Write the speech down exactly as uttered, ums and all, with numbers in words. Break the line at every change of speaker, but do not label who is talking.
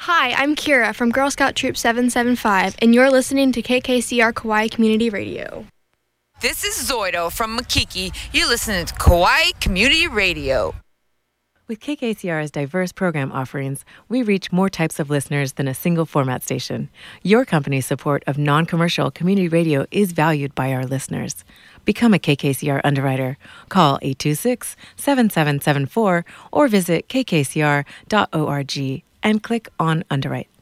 Hi, I'm Kira from Girl Scout Troop seven seven five, and you're listening to K K C R Kauai Community Radio.
This is Zoido from Makiki. You're listening to Kauai Community Radio.
With K K C R's diverse program offerings, we reach more types of listeners than a single format station. Your company's support of non-commercial community radio is valued by our listeners. Become a K K C R underwriter. Call eight two six, seven seven seven four or visit k k c r dot org and click on Underwrite.